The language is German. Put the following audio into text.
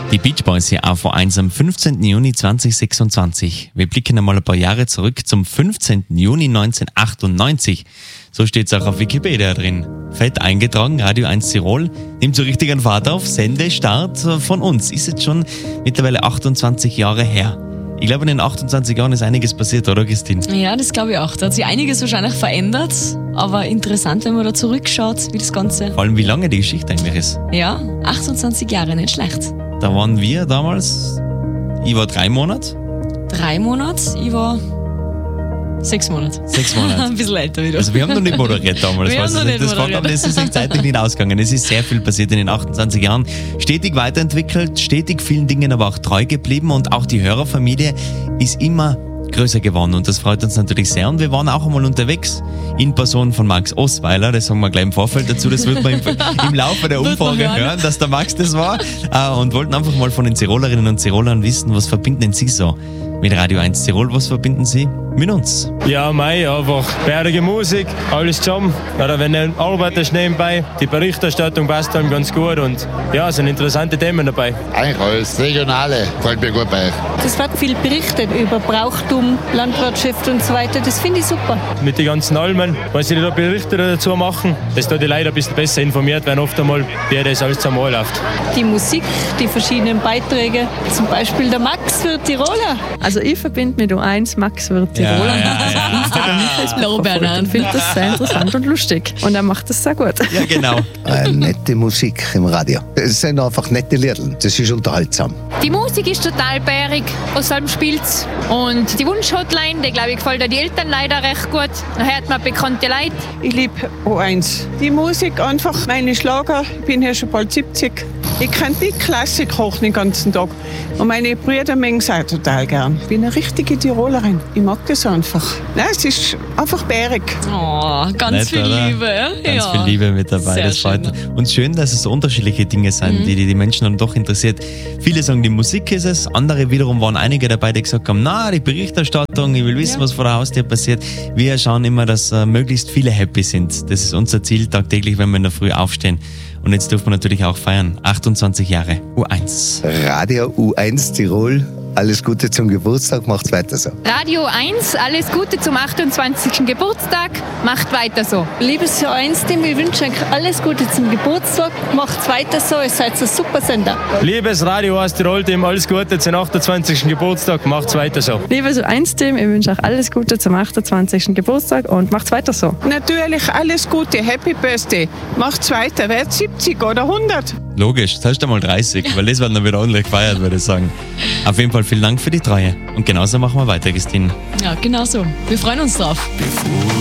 Die Beach Boys hier auf A1 am 15. Juni 2026. Wir blicken einmal ein paar Jahre zurück zum 15. Juni 1998. So steht es auch auf Wikipedia drin. Fett eingetragen, Radio 1 Tirol nimmt so richtig einen Fahrt auf. Sendestart von uns. Ist jetzt schon mittlerweile 28 Jahre her. Ich glaube, in den 28 Jahren ist einiges passiert, oder Christine? Ja, das glaube ich auch. Da hat sich einiges wahrscheinlich verändert. Aber interessant, wenn man da zurückschaut, wie das Ganze... Vor allem, wie lange die Geschichte eigentlich ist. Ja, 28 Jahre, nicht schlecht. Da waren wir damals, ich war 3 Monate. 3 Monate, ich war 6 Monate. 6 Monate. Ein bisschen älter wieder. Also wir haben noch nicht moderiert damals. Wir haben noch nicht moderiert. Das ist sich zeitlich nicht ausgegangen. Es ist sehr viel passiert in den 28 Jahren. Stetig weiterentwickelt, stetig vielen Dingen aber auch treu geblieben und auch die Hörerfamilie ist immer größer geworden und das freut uns natürlich sehr. Und wir waren auch einmal unterwegs in Person von Max Osweiler, das sagen wir gleich im Vorfeld dazu, das wird man im Laufe der Umfrage hören, dass der Max das war, und wollten einfach mal von den Tirolerinnen und Tirolern wissen, was verbinden denn Sie so mit Radio 1 Tirol, was verbinden Sie mit uns? Ja, einfach bärige Musik, alles zusammen. Oder wenn du arbeitest nebenbei, die Berichterstattung passt dann ganz gut und ja, es sind interessante Themen dabei. Eigentlich alles. Regionale gefällt mir gut bei euch. Es wird viel berichtet über Brauchtum, Landwirtschaft und so weiter. Das finde ich super. Mit den ganzen Almen, wenn sie da Berichte dazu machen, dass da die Leute ein bisschen besser informiert werden, oft einmal, wie das alles zusammen läuft. Die Musik, die verschiedenen Beiträge, zum Beispiel der Max wird Tiroler. Also ich verbinde mit U1 Max wird Tiroler. Und finde das sehr interessant und lustig. Und er macht das sehr gut. Ja, genau. Nette Musik im Radio. Es sind einfach nette Lieder. Das ist unterhaltsam. Die Musik ist total bärig, aus allem spielt's. Und die Wunsch-Hotline, die glaube ich gefällt auch die Eltern leider recht gut. Da hört man bekannte Leute. Ich liebe O1. Die Musik einfach, meine Schlager. Ich bin ja schon bald 70. Ich kann die Klassik kochen den ganzen Tag. Und meine Brüder mögen es auch total gern. Ich bin eine richtige Tirolerin. Ich mag das einfach. Nein, es ist einfach bärig. Oh, ganz Nett, viel oder? Liebe. Ganz viel Liebe mit dabei. Sehr Das freut schön. uns. Und schön, dass es so unterschiedliche Dinge sind, die Menschen dann doch interessiert. Viele sagen, die Musik ist es. Andere wiederum waren einige dabei, die gesagt haben, na, die Berichterstattung, ich will wissen, was vor der Haustür passiert. Wir schauen immer, dass möglichst viele happy sind. Das ist unser Ziel tagtäglich, wenn wir in der Früh aufstehen. Und jetzt dürfen wir natürlich auch feiern. 28 Jahre U1. Radio U1 Tirol. Alles Gute zum Geburtstag, macht's weiter so. Radio 1, alles Gute zum 28. Geburtstag, macht weiter so. Liebes O1-Team, ich wünsche euch alles Gute zum Geburtstag. Macht's weiter so, ihr seid ein super Sender. Liebes Radio 1 Tirol-Team, alles Gute zum 28. Geburtstag, macht's weiter so. Liebes U1-Team, ich wünsche euch alles Gute zum 28. Geburtstag und macht's weiter so. Natürlich alles Gute, Happy Birthday. Macht's weiter, werdet 70 oder 100. Logisch, das heißt einmal 30, weil das wird dann wieder ordentlich gefeiert, würde ich sagen. Auf jeden Fall vielen Dank für die Treue. Und genauso machen wir weiter, Christine. Ja, genau so. Wir freuen uns drauf.